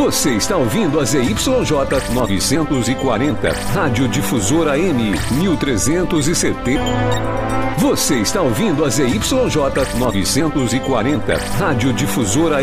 Você está ouvindo a ZYJ 940, Rádio Difusora AM 1370. Você está ouvindo a ZYJ 940, Rádio Difusora